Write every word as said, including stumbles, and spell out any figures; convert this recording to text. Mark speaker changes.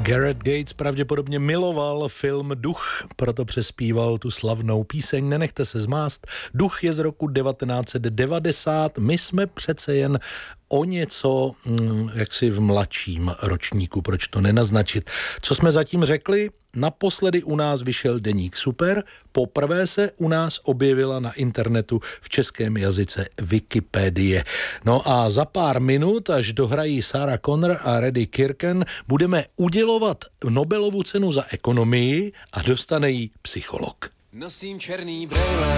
Speaker 1: Gareth Gates pravděpodobně miloval film Duch, proto přespíval tu slavnou píseň Nenechte se zmást. Duch je z roku devatenáct set devadesát, my jsme přece jen o něco hm, jaksi v mladším ročníku, proč to nenaznačit. Co jsme zatím řekli? Naposledy u nás vyšel deník Super, poprvé se u nás objevila na internetu v českém jazyce Wikipedie. No a za pár minut, až dohrají Sarah Connor a Reddy Kirken, budeme udělovat Nobelovu cenu za ekonomii a dostane ji psycholog.
Speaker 2: Nosím černý brejle.